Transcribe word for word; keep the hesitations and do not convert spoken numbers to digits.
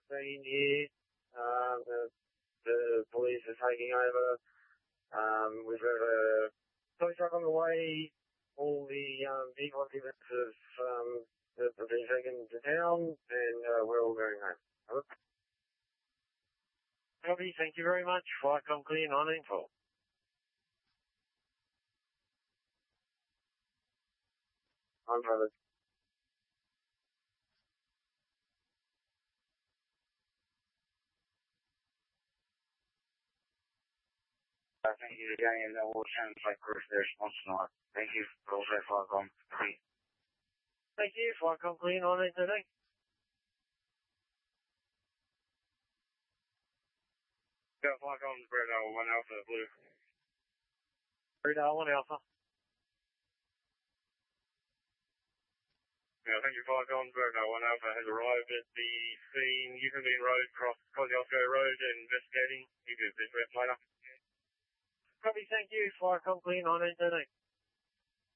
scene here. Um, the, the police are taking over. Um, we've got a tow truck on the way. All the um, vehicle occupants have, um, have been taken to town, and uh, we're all going home. Over. Copy, thank you very much. Flycom clear, nine nine four. I'm covered. Uh, thank you again, and uh, we'll send flight crew for their response tonight. Thank you. We'll say Flycom clear. Thank you, Flycom clear, nine nine two. Go Flycom, Bravo, one Alpha, Blue. Bravo, one Alpha. Yeah, thank you, Flycom, Bravo, one Alpha has arrived at the scene, Euclid Road, cross Kosciuszko Road, and investigating. You can visit later. Copy, thank you, Flycom clear, nine nine two.